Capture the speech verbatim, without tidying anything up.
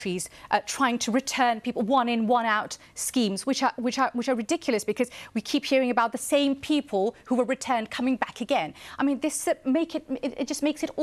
Uh, trying to return people, one in, one out schemes, which are which are which are ridiculous, because we keep hearing about the same people who were returned coming back again. I mean, this uh, make it, it it just makes it all